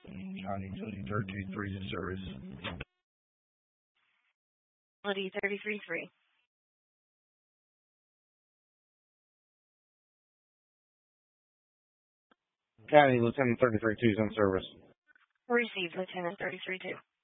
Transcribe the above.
County Utility 33 in service. Utility 33-3. County Lieutenant 33-2 is in service. Received, Lieutenant 33-2.